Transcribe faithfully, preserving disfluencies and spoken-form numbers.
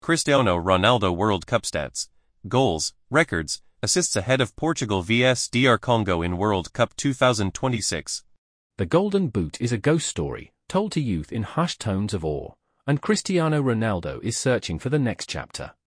Cristiano Ronaldo World Cup stats, goals, records, assists ahead of Portugal versus D R Congo in World Cup two thousand twenty-six. The Golden Boot is a ghost story, told to youth in hushed tones of awe, and Cristiano Ronaldo is searching for the next chapter.